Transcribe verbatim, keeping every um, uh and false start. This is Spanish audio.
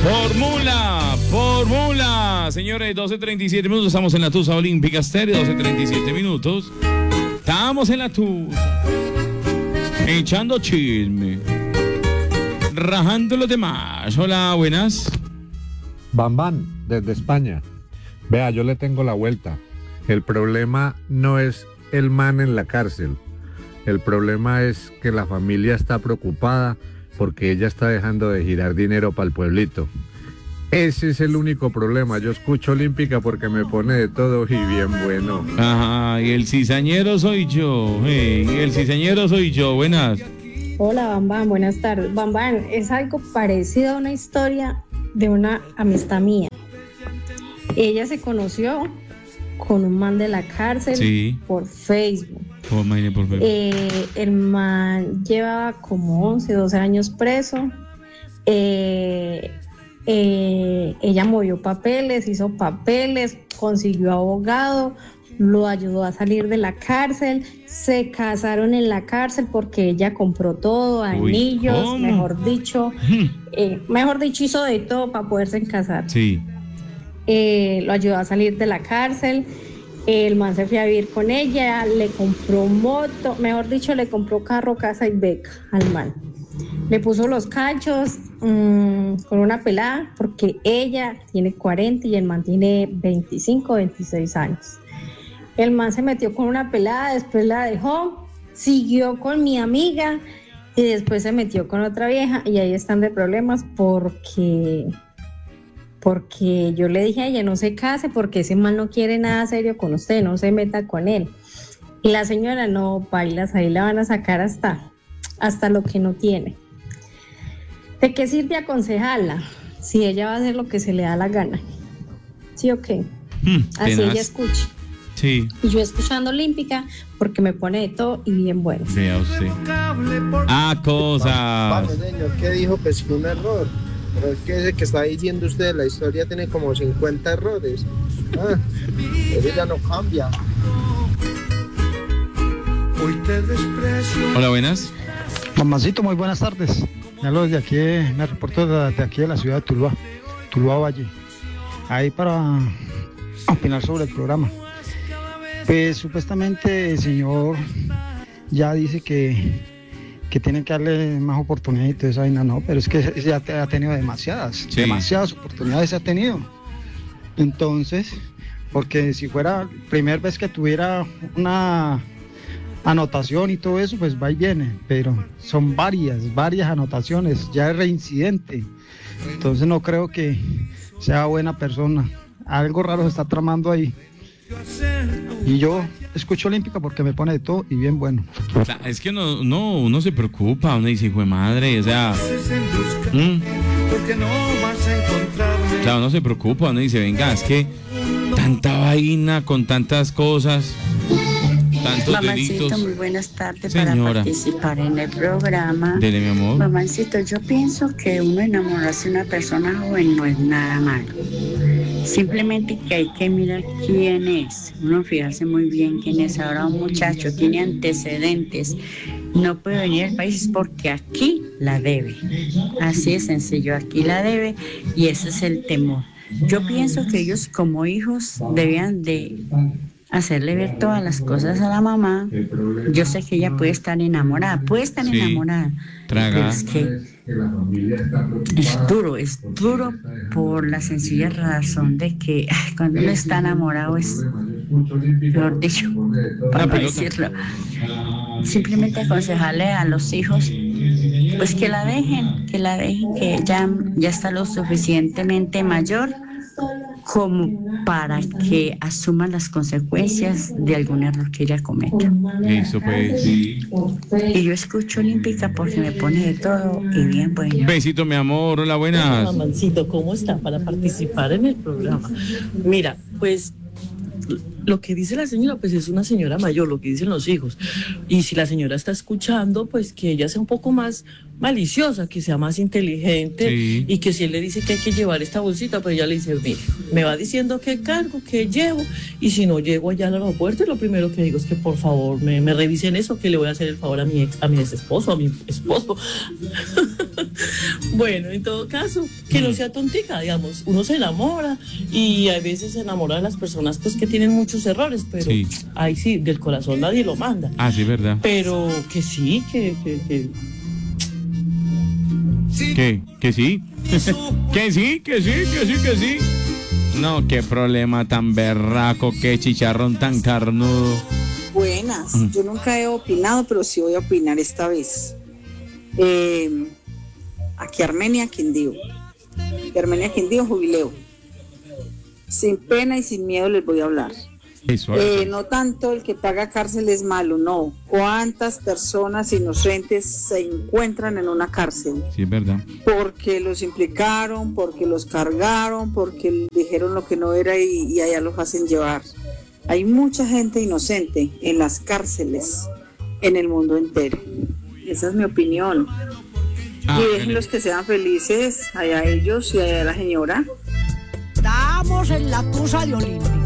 Fórmula, fórmula. Señores, doce treinta y siete minutos. Estamos en la Tusa Olímpica Estéreo, doce treinta y siete minutos. Estamos en la Tusa. Echando chisme. Rajando los demás. Hola, buenas. Bambán, desde España. Vea, yo le tengo la vuelta. El problema no es el man en la cárcel. El problema es que la familia está preocupada porque ella está dejando de girar dinero para el pueblito. Ese es el único problema. Yo escucho Olímpica porque me pone de todo y bien bueno. Ajá, y el cizañero soy yo. Hey, y el cizañero soy yo. Buenas. Hola, Bambán, buenas tardes. Bambán, es algo parecido a una historia de una amistad mía. Ella se conoció con un man de la cárcel, sí, por Facebook. Oh, man, por Facebook. Eh, el man llevaba como once, doce años preso. Eh, eh, ella movió papeles, hizo papeles, consiguió abogado, lo ayudó a salir de la cárcel, se casaron en la cárcel porque ella compró todo, anillos, Uy, mejor dicho, eh, mejor dicho hizo de todo para poderse casar. Sí. Eh, lo ayudó a salir de la cárcel. El man se fue a vivir con ella, le compró moto, mejor dicho, le compró carro, casa y beca al man. Le puso los cachos mmm, con una pelada porque ella tiene cuarenta y el man tiene veinticinco, veintiséis años. El man se metió con una pelada, después la dejó, siguió con mi amiga y después se metió con otra vieja y ahí están de problemas porque... porque yo le dije a ella, no se case porque ese man no quiere nada serio con usted, no se meta con él. Y la señora, no, bailas, ahí la van a sacar hasta, hasta lo que no tiene. ¿De qué sirve aconsejarla si ella va a hacer lo que se le da la gana? ¿Sí o qué? Hmm, Así tenaz. ella escucha. Sí. Y yo escuchando Olímpica porque me pone de todo y bien bueno. Vea usted. Ah, cosas. Vamos, señor, ¿qué dijo? Pues fue un error. Pero es que ese que está diciendo usted, la historia tiene como cincuenta errores. Ah, eso ya no cambia. Hola, buenas. Mamacito, muy buenas tardes. Me hablo desde aquí, me reporto desde aquí de la ciudad de Tuluá, Tuluá Valle. Ahí para opinar sobre el programa. Pues supuestamente el señor ya dice que que tienen que darle más oportunidades y toda esa vaina, no, pero es que ya ha tenido demasiadas, sí. demasiadas oportunidades ha tenido. Entonces, porque si fuera la primera vez que tuviera una anotación y todo eso, pues va y viene, pero son varias, varias anotaciones, ya es reincidente. Entonces no creo que sea buena persona. Algo raro se está tramando ahí. Y yo escucho Olímpica porque me pone de todo y bien bueno. Es que no, no, uno se preocupa, uno dice, hijo de madre, o sea, ¿Mm? o sea, uno se preocupa, uno dice, venga, es que tanta vaina con tantas cosas, tantos Mamancito, delitos. muy buenas tardes. Señora. Para participar en el programa. Dele, mi amor. Mamancito, yo pienso que uno enamorarse de una persona joven no es nada malo. Simplemente que hay que mirar quién es, uno fijarse muy bien quién es. Ahora un muchacho tiene antecedentes, no puede venir al país porque aquí la debe. Así es sencillo, aquí la debe y ese es el temor. Yo pienso que ellos como hijos debían de hacerle ver todas las cosas a la mamá. Yo sé que ella puede estar enamorada, puede estar sí, enamorada, traga. Pero es que es duro, es duro por la sencilla razón de que ay, cuando uno está enamorado es, mejor dicho, para no decirlo, simplemente aconsejarle a los hijos pues que la dejen, que la dejen, que ya, ya está lo suficientemente mayor como para que asuman las consecuencias de algún error que ella cometa. Eso pues, sí. Y yo escucho Olímpica porque me pone de todo y bien bueno. Besito, mi amor, hola, buenas. Mamancito, ¿cómo está para participar en el programa? Mira, pues lo que dice la señora, pues es una señora mayor, lo que dicen los hijos. Y si la señora está escuchando, pues que ella sea un poco más maliciosa, que sea más inteligente, sí. Y que si él le dice que hay que llevar esta bolsita, pues ella le dice, mire, me va diciendo qué cargo, qué llevo, y si no llego allá al aeropuerto, lo primero que digo es que por favor me, me revisen eso, que le voy a hacer el favor a mi ex, a mi ex esposo, a mi esposo. Bueno, en todo caso, que no sea tontica, digamos, uno se enamora y a veces se enamora de las personas pues que tienen muchos errores, pero Sí. ahí sí, del corazón nadie lo manda. Ah, sí, verdad. Pero que sí, que, que, que... ¿Qué? ¿Que sí? ¿Que sí? ¿Que sí? ¿Que sí? ¿Que sí? No, qué problema tan berraco, qué chicharrón tan carnudo. Buenas, Mm. yo nunca he opinado, pero sí voy a opinar esta vez. Eh, aquí Armenia Quindío. De Armenia Quindío, jubileo. Sin pena y sin miedo les voy a hablar. Eso Eh, es. no tanto el que paga cárcel es malo, no. ¿Cuántas personas inocentes se encuentran en una cárcel? Sí, es verdad. Porque los implicaron, porque los cargaron, porque dijeron lo que no era y, y allá los hacen llevar. Hay mucha gente inocente en las cárceles en el mundo entero. Esa es mi opinión. Ah, Y déjenlos que sean felices, allá ellos y allá la señora. Estamos en la tusa de Olimpia.